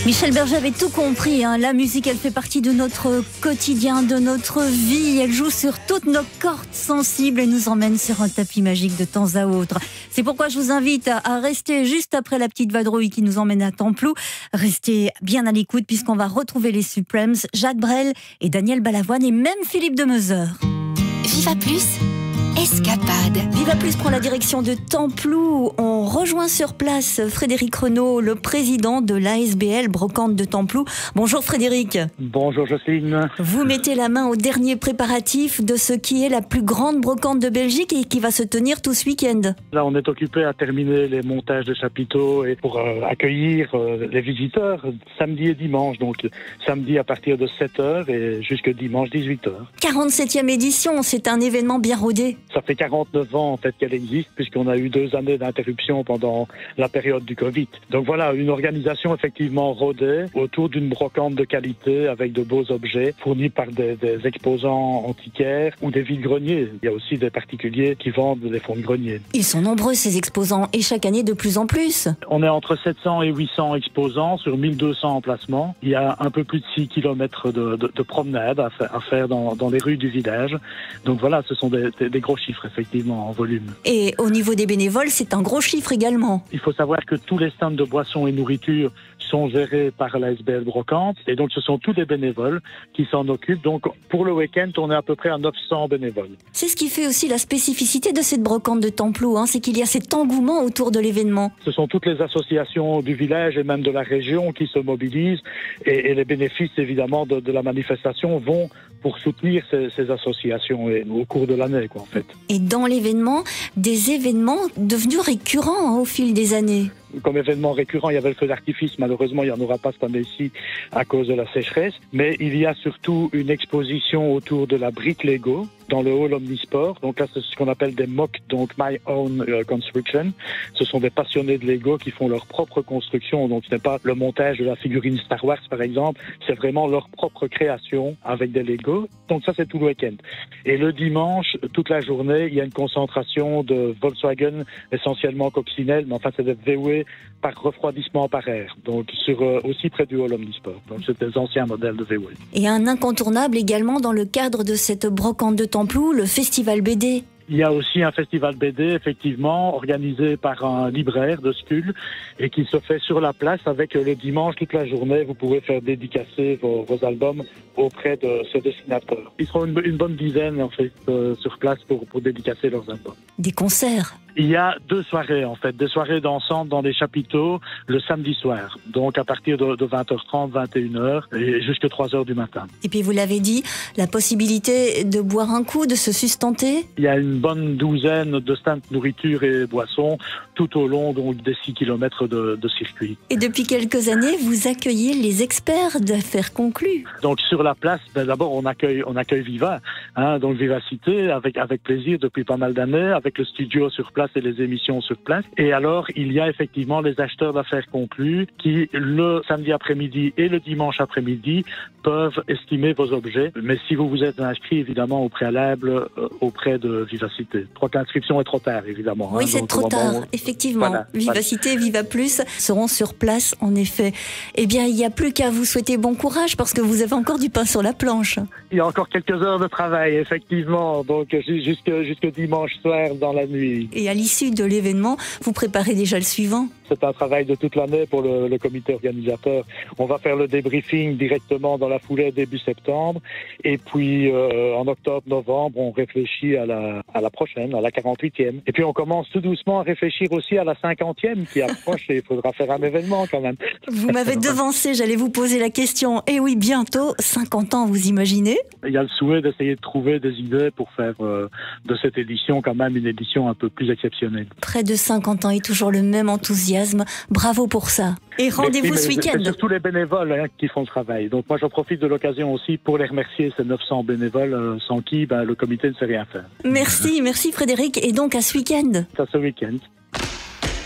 Michel Berger avait tout compris, hein. La musique, elle fait partie de notre quotidien, de notre vie. Elle joue sur toutes nos cordes sensibles et nous emmène sur un tapis magique de temps à autre. C'est pourquoi je vous invite à rester juste après la petite vadrouille qui nous emmène à Templou. Restez bien à l'écoute puisqu'on va retrouver les Supremes, Jacques Brel et Daniel Balavoine et même Philippe Demeuzeur. Viva Plus, escapade. Viva Plus prend la direction de Templou. On rejoint sur place Frédéric Renaud, le président de l'ASBL Brocante de Templou. Bonjour Frédéric. Bonjour Jocelyne. Vous mettez la main au dernier préparatif de ce qui est la plus grande brocante de Belgique et qui va se tenir tout ce week-end. Là, on est occupé à terminer les montages de chapiteaux et pour accueillir les visiteurs samedi et dimanche. Donc samedi à partir de 7h et jusque dimanche 18h. 47e édition, c'est un événement bien rodé. Ça fait 49 ans en fait qu'elle existe puisqu'on a eu 2 années d'interruption pendant la période du Covid. Donc voilà, une organisation effectivement rodée autour d'une brocante de qualité avec de beaux objets fournis par des exposants antiquaires ou des vide-greniers. Il y a aussi des particuliers qui vendent des fonds de grenier. Ils sont nombreux ces exposants et chaque année de plus en plus. On est entre 700 et 800 exposants sur 1200 emplacements. Il y a un peu plus de 6 km de promenade à faire dans les rues du village. Donc voilà, ce sont des gros chiffres effectivement en volume. Et au niveau des bénévoles, c'est un gros chiffre également. Il faut savoir que tous les stands de boissons et nourriture sont gérés par l'ASBL Brocante et donc ce sont tous des bénévoles qui s'en occupent. Donc pour le week-end, on est à peu près à 900 bénévoles. C'est ce qui fait aussi la spécificité de cette brocante de Templou, hein, c'est qu'il y a cet engouement autour de l'événement. Ce sont toutes les associations du village et même de la région qui se mobilisent et les bénéfices évidemment de la manifestation vont pour soutenir ces associations au cours de l'année en fait. Et dans l'événement, des événements devenus récurrents au fil des années. Comme événement récurrent, il y avait le feu d'artifice. Malheureusement, il n'y en aura pas cette année-ci à cause de la sécheresse. Mais il y a surtout une exposition autour de la brique Lego dans le hall Omnisport. Donc là, c'est ce qu'on appelle des MOC, donc My Own Construction. Ce sont des passionnés de Lego qui font leur propre construction. Donc ce n'est pas le montage de la figurine Star Wars, par exemple. C'est vraiment leur propre création avec des Lego. Donc ça, c'est tout le week-end. Et le dimanche, toute la journée, il y a une concentration de Volkswagen, essentiellement coccinelle, mais enfin, c'est des VW par refroidissement par air, donc aussi près du hall Omnisport. Donc c'est des anciens modèles de VW. Et un incontournable également dans le cadre de cette brocante de Templou, le festival BD. Il y a aussi un festival BD, effectivement, organisé par un libraire de Skull et qui se fait sur la place avec le dimanche toute la journée. Vous pouvez faire dédicacer vos albums auprès de ce dessinateur. Ils seront une bonne dizaine en fait sur place pour dédicacer leurs albums. Des concerts. Il y a 2 soirées en fait, des soirées dansante dans les chapiteaux le samedi soir, donc à partir de 20h30, 21h et jusqu'à 3h du matin. Et puis vous l'avez dit, la possibilité de boire un coup, de se sustenter. Il y a une bonne douzaine de stands de nourriture et boissons tout au long donc, des 6 km de circuit. Et depuis quelques années, vous accueillez les experts d'affaires conclues. Donc sur la place, d'abord on accueille Viva, donc Vivacité avec plaisir depuis pas mal d'années, avec le studio sur place et les émissions sur place. Et alors, il y a effectivement les acheteurs d'affaires conclus qui, le samedi après-midi et le dimanche après-midi, peuvent estimer vos objets. Mais si vous vous êtes inscrit, évidemment, au préalable auprès de Vivacité. Je crois que l'inscription est trop tard, évidemment. Oui, c'est trop tard, effectivement. Voilà, Vivacité, Viva Plus seront sur place, en effet. Eh bien, il n'y a plus qu'à vous souhaiter bon courage parce que vous avez encore du pain sur la planche. Il y a encore quelques heures de travail, effectivement. Donc, jusque dimanche soir dans la nuit. Et à l'issue de l'événement, vous préparez déjà le suivant? C'est un travail de toute l'année pour le comité organisateur. On va faire le débriefing directement dans la foulée début septembre. Et puis, en octobre, novembre, on réfléchit à la prochaine, à la 48e. Et puis, on commence tout doucement à réfléchir aussi à la 50e qui approche et il faudra faire un événement quand même. Vous m'avez devancé, j'allais vous poser la question. Et oui, bientôt, 50 ans, vous imaginez? Il y a le souhait d'essayer de trouver des idées pour faire de cette édition quand même une édition un peu plus exceptionnelle. Près de 50 ans et toujours le même enthousiasme. Bravo pour ça. Et rendez-vous ce week-end. C'est surtout les bénévoles qui font le travail. Donc moi, j'en profite de l'occasion aussi pour les remercier, ces 900 bénévoles sans qui le comité ne sait rien faire. Merci Frédéric. Et donc à ce week-end. À ce week-end.